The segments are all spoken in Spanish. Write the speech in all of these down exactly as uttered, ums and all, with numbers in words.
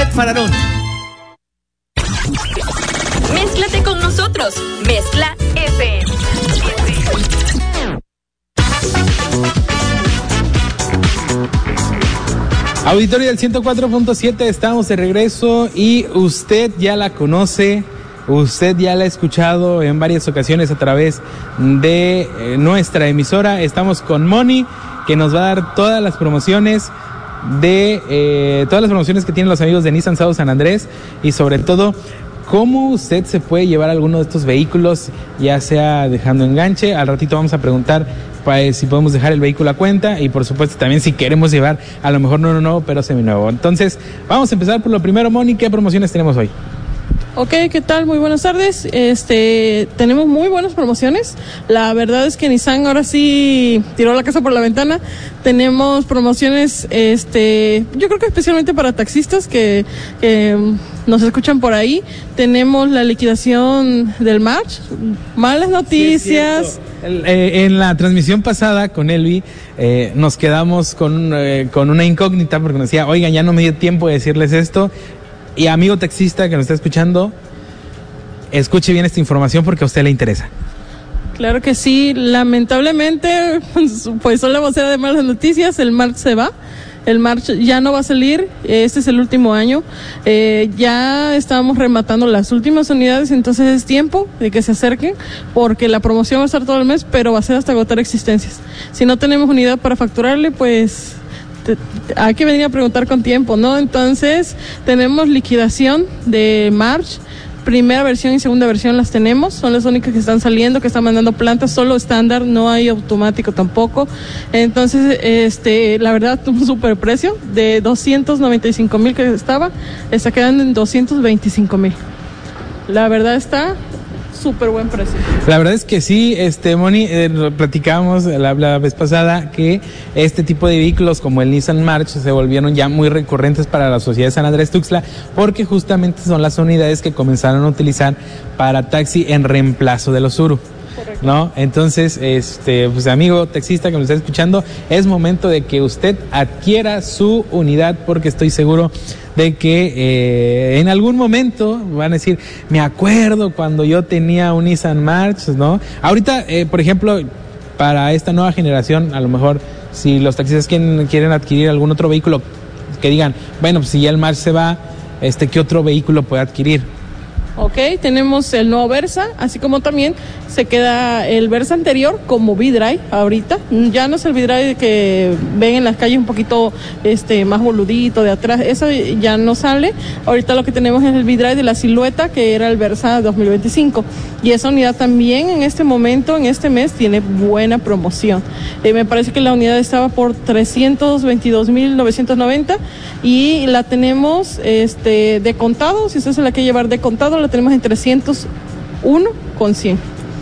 Red Fararón. Mézclate con nosotros. Mezcla F M. Auditorio del ciento cuatro punto siete, estamos de regreso y usted ya la conoce, usted ya la ha escuchado en varias ocasiones a través de eh, nuestra emisora. Estamos con Moni, que nos va a dar todas las promociones de eh, todas las promociones que tienen los amigos de Nissan Sao San Andrés, y sobre todo cómo usted se puede llevar alguno de estos vehículos, ya sea dejando enganche. Al ratito vamos a preguntar pues, si podemos dejar el vehículo a cuenta, y por supuesto también si queremos llevar a lo mejor no no nuevo pero seminuevo. Entonces vamos a empezar por lo primero. Moni, ¿qué promociones tenemos hoy? Ok, ¿qué tal? Muy buenas tardes. Este, tenemos muy buenas promociones. La verdad es que Nissan ahora sí tiró la casa por la ventana. Tenemos promociones, este, yo creo que especialmente para taxistas que, que nos escuchan por ahí. Tenemos la liquidación del March. Malas noticias. Sí, El, eh, en la transmisión pasada con Elvi eh, nos quedamos con, eh, con una incógnita, porque nos decía, oigan, ya no me dio tiempo de decirles esto. Y amigo taxista que nos está escuchando, escuche bien esta información porque a usted le interesa. Claro que sí, lamentablemente, pues son la vocera de malas noticias. El March se va, el March ya no va a salir, este es el último año. Eh, ya estábamos rematando las últimas unidades, entonces es tiempo de que se acerquen, porque la promoción va a estar todo el mes, pero va a ser hasta agotar existencias. Si no tenemos unidad para facturarle, pues te, te, hay que venir a preguntar con tiempo, ¿no? Entonces tenemos liquidación de March. Primera versión y segunda versión las tenemos, son las únicas que están saliendo, que están mandando plantas, solo estándar, no hay automático tampoco. Entonces, este, la verdad, un super precio de doscientos noventa y cinco mil que estaba, está quedando en doscientos veinticinco mil. La verdad está súper buen precio. La verdad es que sí, este, Moni, eh, platicábamos la, la vez pasada que este tipo de vehículos como el Nissan March se volvieron ya muy recurrentes para la sociedad de San Andrés Tuxtla, porque justamente son las unidades que comenzaron a utilizar para taxi en reemplazo de los Tsuru. Correcto. ¿No? Entonces, este, pues amigo taxista que me está escuchando, es momento de que usted adquiera su unidad, porque estoy seguro de que eh, en algún momento van a decir, me acuerdo cuando yo tenía un Nissan March, ¿no? Ahorita, eh, por ejemplo, para esta nueva generación, a lo mejor si los taxistas quieren, quieren adquirir algún otro vehículo, que digan, bueno, pues si ya el March se va, este, ¿qué otro vehículo puede adquirir? Ok, tenemos el nuevo Versa, así como también se queda el Versa anterior como V-Drive ahorita. Ya no es el V-Drive que ven en las calles un poquito este más boludito de atrás, eso ya no sale. Ahorita lo que tenemos es el V-Drive de la Silueta, que era el Versa dos mil veinticinco. Y esa unidad también en este momento, en este mes, tiene buena promoción. Eh, me parece que la unidad estaba por trescientos veintidós mil novecientos noventa y la tenemos este de contado. Si usted se la quiere llevar de contado, la tenemos en trescientos uno con cien.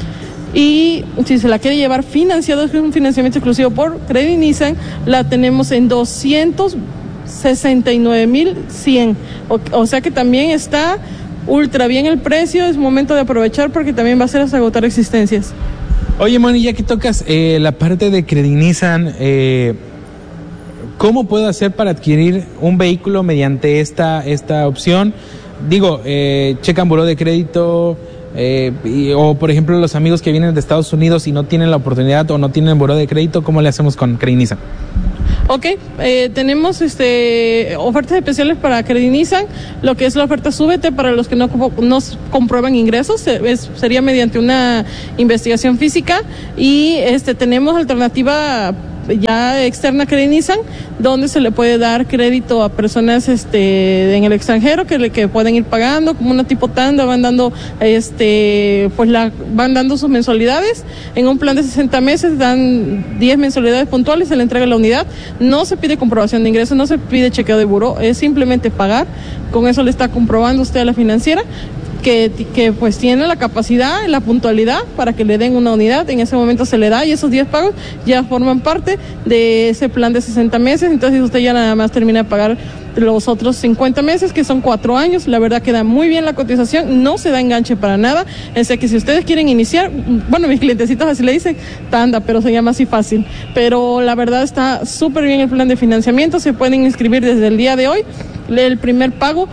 Y si se la quiere llevar financiado, es un financiamiento exclusivo por Credit Nissan, la tenemos en doscientos sesenta y nueve mil cien. O, o sea que también está ultra bien el precio, es momento de aprovechar porque también va a ser hasta agotar existencias. Oye, Moni, ya que tocas eh, la parte de Credit Nissan, eh, ¿cómo puedo hacer para adquirir un vehículo mediante esta, esta opción? Digo, eh, checan buró de crédito, eh, y, o por ejemplo los amigos que vienen de Estados Unidos y no tienen la oportunidad o no tienen buró de crédito, ¿cómo le hacemos con Credit Nissan? Ok, eh, tenemos este ofertas especiales para Credit Nissan, lo que es la oferta Súbete para los que no, no comprueban ingresos, es, sería mediante una investigación física, y este tenemos alternativa ya externa Credit Nissan, donde se le puede dar crédito a personas este en el extranjero que le que pueden ir pagando como una tipo tanda, van dando este pues la van dando sus mensualidades en un plan de sesenta meses, dan diez mensualidades puntuales, se le entrega la unidad, no se pide comprobación de ingresos, no se pide chequeo de buró, es simplemente pagar, con eso le está comprobando usted a la financiera que, que pues tiene la capacidad, la puntualidad para que le den una unidad, en ese momento se le da y esos diez pagos ya forman parte de ese plan de sesenta meses, entonces usted ya nada más termina de pagar los otros cincuenta meses, que son cuatro años, la verdad queda muy bien la cotización, no se da enganche para nada, o sea que si ustedes quieren iniciar, bueno, mis clientecitos así le dicen, tanda, pero se llama así fácil, pero la verdad está súper bien el plan de financiamiento, se pueden inscribir desde el día de hoy, El primer pago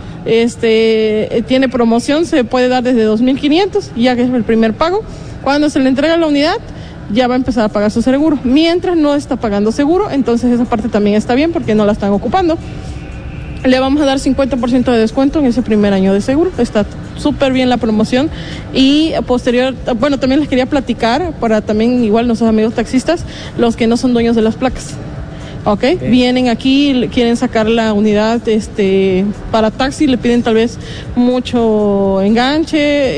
este, tiene promoción, se puede dar desde dos mil quinientos, ya que es el primer pago. Cuando se le entrega la unidad, ya va a empezar a pagar su seguro. Mientras no está pagando seguro, entonces esa parte también está bien porque no la están ocupando. Le vamos a dar cincuenta por ciento de descuento en ese primer año de seguro. Está súper bien la promoción. Y posterior, bueno, también les quería platicar para también igual nuestros amigos taxistas, los que no son dueños de las placas. Okay. ok, vienen aquí, quieren sacar la unidad este para taxi, le piden tal vez mucho enganche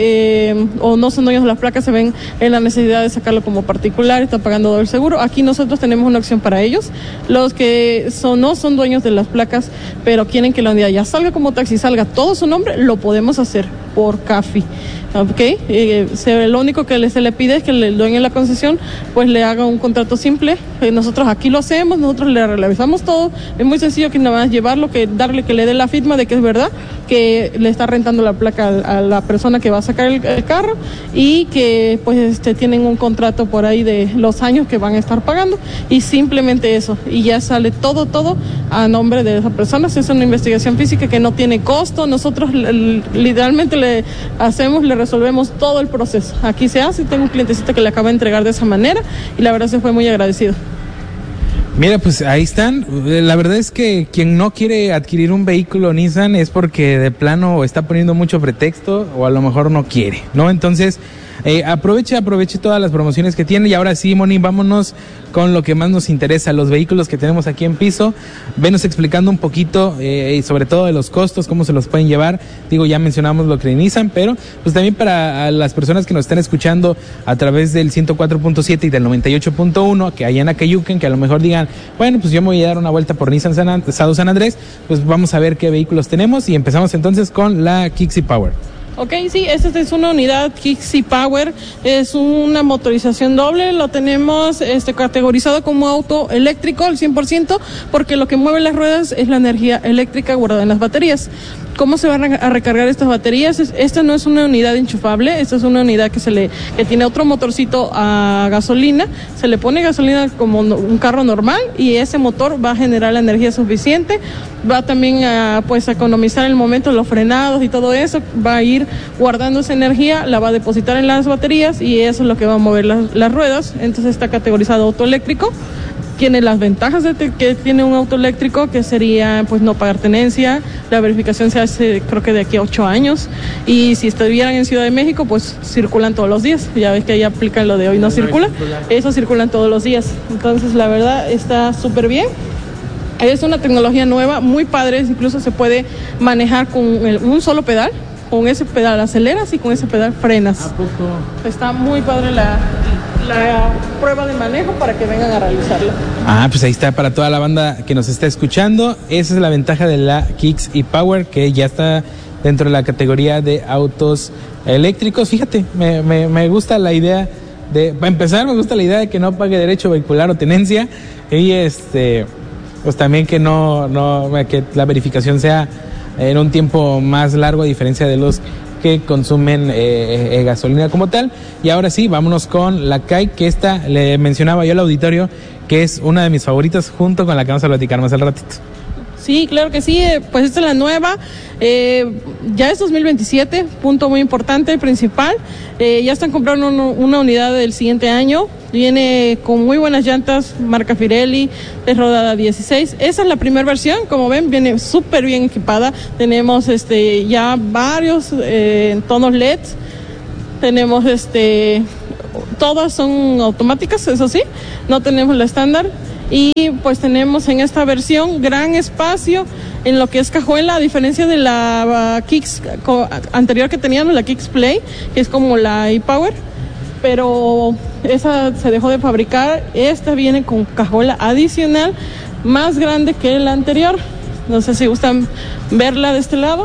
eh, o no son dueños de las placas, se ven en la necesidad de sacarlo como particular, están pagando todo el seguro. Aquí nosotros tenemos una opción para ellos, los que son, no son dueños de las placas, pero quieren que la unidad ya salga como taxi, salga todo su nombre, lo podemos hacer por C A F I. Ok, eh, se, lo único que le, se le pide es que el dueño de la concesión pues le haga un contrato simple. Eh, nosotros aquí lo hacemos, nosotros le realizamos todo. Es muy sencillo que nada más llevarlo, que darle que le dé la firma de que es verdad que le está rentando la placa a, a la persona que va a sacar el, el carro y que pues este tienen un contrato por ahí de los años que van a estar pagando y simplemente eso y ya sale todo todo a nombre de esa persona. Es una investigación física que no tiene costo. Nosotros l- literalmente le hacemos, le resolvemos todo el proceso. Aquí se hace, tengo un clientecito que le acaba de entregar de esa manera y la verdad se fue muy agradecido. Mira, pues ahí están. La verdad es que quien no quiere adquirir un vehículo Nissan es porque de plano está poniendo mucho pretexto o a lo mejor no quiere, ¿no? Entonces, eh, aproveche, aproveche todas las promociones que tiene. Y ahora sí, Moni, vámonos con lo que más nos interesa, los vehículos que tenemos aquí en piso. Venos explicando un poquito, eh, y sobre todo de los costos, cómo se los pueden llevar. Digo, ya mencionamos lo que de Nissan, pero pues también para las personas que nos están escuchando a través del ciento cuatro punto siete y del noventa y ocho punto uno, que hay en Acayuquen, que a lo mejor digan, bueno, pues yo me voy a dar una vuelta por Nissan San, And- Sado San Andrés, pues vamos a ver qué vehículos tenemos y empezamos entonces con la Kicks e-Power. Ok, sí, esta es una unidad Kicks e-Power, es una motorización doble, lo tenemos este, categorizado como auto eléctrico al cien por ciento porque lo que mueve las ruedas es la energía eléctrica guardada en las baterías. ¿Cómo se van a recargar estas baterías? Esta no es una unidad enchufable, esta es una unidad que se le que tiene otro motorcito a gasolina, se le pone gasolina como un carro normal y ese motor va a generar la energía suficiente, va también a pues a economizar el momento los frenados y todo eso, va a ir guardando esa energía, la va a depositar en las baterías y eso es lo que va a mover las, las ruedas. Entonces está categorizado auto eléctrico. Tiene las ventajas de te, que tiene un auto eléctrico, que sería pues no pagar tenencia, la verificación se hace creo que de aquí a ocho años y si estuvieran en Ciudad de México pues circulan todos los días, ya ves que ahí aplican lo de hoy no circula, eso circulan todos los días, entonces la verdad está súper bien. Es una tecnología nueva, muy padre, incluso se puede manejar con el, un solo pedal, con ese pedal aceleras y con ese pedal frenas. ¿A poco? Está muy padre la, la prueba de manejo para que vengan a realizarla. Ah, pues ahí está para toda la banda que nos está escuchando. Esa es la ventaja de la Kicks e-Power, que ya está dentro de la categoría de autos eléctricos. Fíjate, me, me, me gusta la idea de, para empezar, me gusta la idea de que no pague derecho vehicular o tenencia y este, pues también que no, no, que la verificación sea en un tiempo más largo a diferencia de los que consumen eh, eh, gasolina como tal. Y ahora sí, vámonos con la K A I, que esta le mencionaba yo al auditorio que es una de mis favoritas junto con la que vamos a platicar más al ratito. Sí, claro que sí, eh, pues esta es la nueva, eh, ya es dos mil veintisiete, punto muy importante, principal, eh, ya están comprando un, una unidad del siguiente año, viene con muy buenas llantas, marca Pirelli, es rodada dieciséis, esa es la primera versión, como ven, viene súper bien equipada, tenemos este ya varios eh, tonos L E D, tenemos este, todas son automáticas, eso sí, no tenemos la estándar. Y pues tenemos en esta versión gran espacio en lo que es cajuela, a diferencia de la uh, Kicks co- anterior que teníamos, la Kicks Play, que es como la e-Power, pero esa se dejó de fabricar. Esta viene con cajuela adicional, más grande que la anterior. No sé si gustan verla de este lado.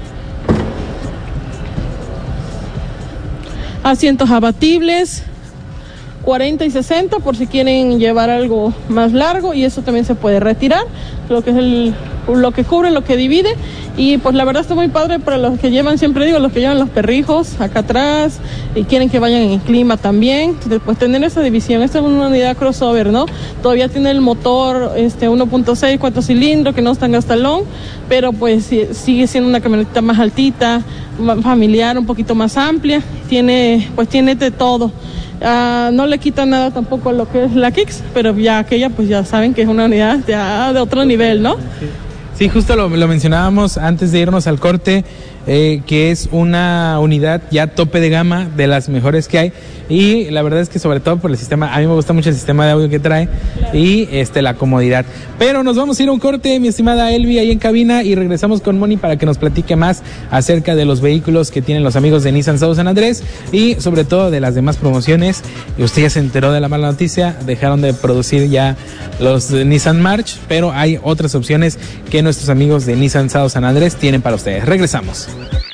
Asientos abatibles, cuarenta y sesenta por si quieren llevar algo más largo y eso también se puede retirar, lo que es el lo que cubre, lo que divide, y pues la verdad está muy padre para los que llevan, siempre digo, los que llevan los perrijos acá atrás y quieren que vayan en clima también, después tener esa división. Esta es una unidad crossover, ¿no? Todavía tiene el motor este uno punto seis, cuatro cilindros, que no es tan gastalón, pero pues sigue siendo una camioneta más altita, familiar, un poquito más amplia, tiene pues tiene de todo. Uh, no le quita nada tampoco a lo que es la Kicks, pero ya aquella pues ya saben que es una unidad ya de otro nivel, ¿no? Sí, justo lo, lo mencionábamos antes de irnos al corte, eh, que es una unidad ya tope de gama, de las mejores que hay, y la verdad es que sobre todo por el sistema, a mí me gusta mucho el sistema de audio que trae, claro, y este la comodidad. Pero nos vamos a ir a un corte, mi estimada Elvi, ahí en cabina, y regresamos con Moni para que nos platique más acerca de los vehículos que tienen los amigos de Nissan South San Andrés y sobre todo de las demás promociones. Y usted ya se enteró de la mala noticia, dejaron de producir ya los Nissan March, pero hay otras opciones que nuestros amigos de Nissan South San Andrés tienen para ustedes. Regresamos.